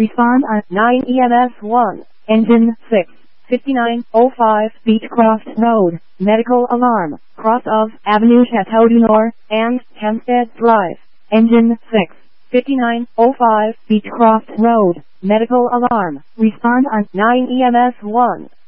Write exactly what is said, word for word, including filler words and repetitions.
Respond on nine E M S one. Engine six. fifty-nine oh five Beechcroft Road. Medical alarm. Cross of Avenue Chateau du Nord and Hempstead Drive. Engine six. fifty-nine oh five Beechcroft Road. Medical alarm. Respond on nine E M S one.